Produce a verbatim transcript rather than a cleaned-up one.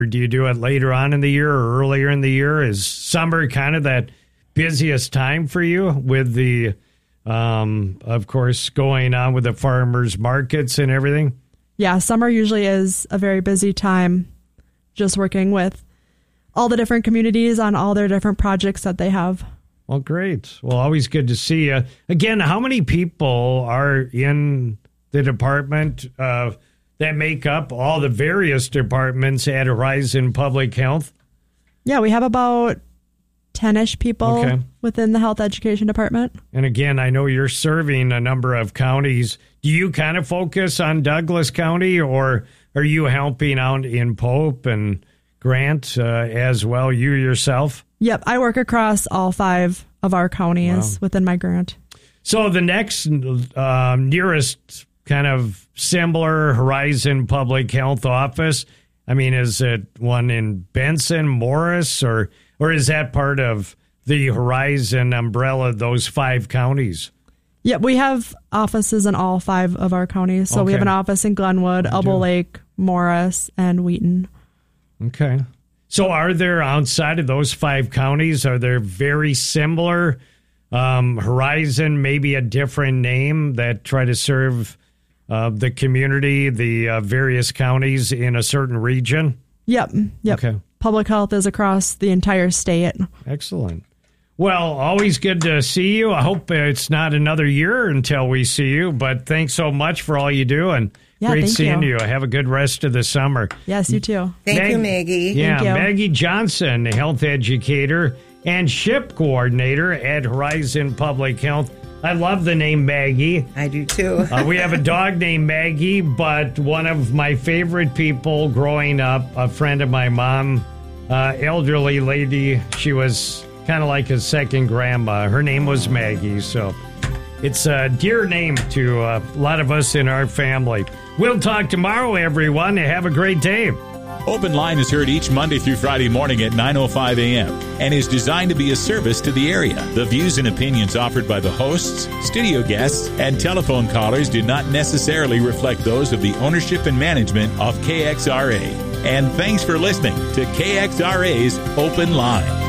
Or do you do it later on in the year or earlier in the year? Is summer kind of that busiest time for you with the, um, of course, going on with the farmers markets and everything? Yeah, summer usually is a very busy time, just working with all the different communities on all their different projects that they have. Well, great. Well, always good to see you. Again, how many people are in the department uh, that make up all the various departments at Horizon Public Health? Yeah, we have about ten-ish people okay. within the health education department. And again, I know you're serving a number of counties. Do you kind of focus on Douglas County, or are you helping out in Pope and Grant uh, as well, you yourself? Yep, I work across all five of our counties wow. within my grant. So the next uh, nearest kind of similar Horizon Public Health office, I mean, is it one in Benson, Morris, or or is that part of the Horizon umbrella, those five counties? Yeah, we have offices in all five of our counties. So okay. we have an office in Glenwood, Elbow Lake, Morris, and Wheaton. Okay. So are there, outside of those five counties, are there very similar um, Horizon, maybe a different name, that try to serve uh, the community, the uh, various counties in a certain region? Yep. Yep. Okay. Public health is across the entire state. Excellent. Well, always good to see you. I hope it's not another year until we see you, but thanks so much for all you do, and yeah, great seeing you. you. Have a good rest of the summer. Yes, you too. Thank Mag- you, Maggie. Yeah, Thank you. Maggie Johnson, health educator and SHIP coordinator at Horizon Public Health. I love the name Maggie. I do too. uh, we have a dog named Maggie, but one of my favorite people growing up, a friend of my mom, uh, elderly lady, she was kind of like a second grandma. Her name was Maggie, so it's a dear name to uh, a lot of us in our family. We'll talk tomorrow, everyone. Have a great day. Open Line is heard each Monday through Friday morning at nine oh five a.m. and is designed to be a service to the area. The views and opinions offered by the hosts, studio guests, and telephone callers do not necessarily reflect those of the ownership and management of K X R A. And thanks for listening to K X R A's Open Line.